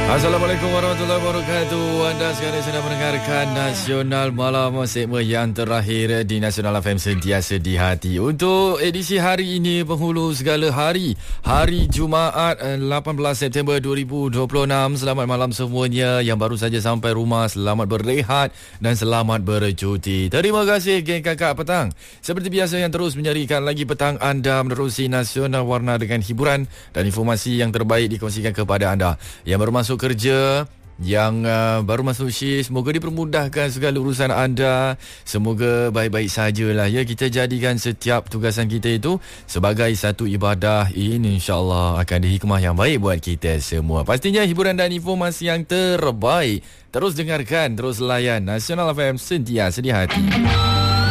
Assalamualaikum warahmatullahi wabarakatuh. Anda sekarang sedang mendengarkan Nasional Malam, segmen yang terakhir di Nasional FM Sentiasa di Hati. Untuk edisi hari ini, penghulu segala hari, hari Jumaat 18 September 2026. Selamat malam semuanya yang baru saja sampai rumah. Selamat berehat dan selamat bercuti. Terima kasih geng kakak petang. Seperti biasa yang terus menyarikan lagi petang anda menerusi Nasional Warna dengan hiburan dan informasi yang terbaik dikongsikan kepada anda. Yang baru masuk kerja, yang baru masuk shift, semoga dipermudahkan segala urusan anda. Semoga baik-baik sajalah ya. Kita jadikan setiap tugasan kita itu sebagai satu ibadah. Ini insya-Allah akan ada hikmah yang baik buat kita semua. Pastinya hiburan dan informasi yang terbaik. Terus dengarkan, terus layan Nasional FM Sentiasa di Hati.